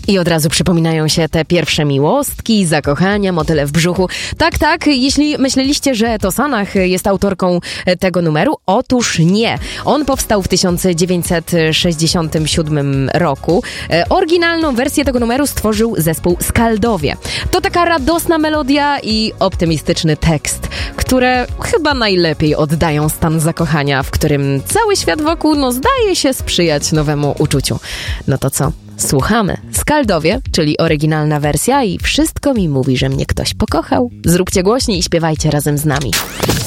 I od razu przypominają się te pierwsze miłostki, zakochania, motyle w brzuchu. Tak, jeśli myśleliście, że to Sanach jest autorką tego numeru, otóż nie. On powstał w 1967 roku. Oryginalną wersję tego numeru stworzył zespół Skaldowie. To taka radosna melodia i optymistyczny tekst, które chyba najlepiej oddają stan zakochania, w którym cały świat wokół zdaje się sprzyjać nowemu uczuciu. No to co? Słuchamy. Skaldowie, czyli oryginalna wersja i wszystko mi mówi, że mnie ktoś pokochał. Zróbcie głośniej i śpiewajcie razem z nami.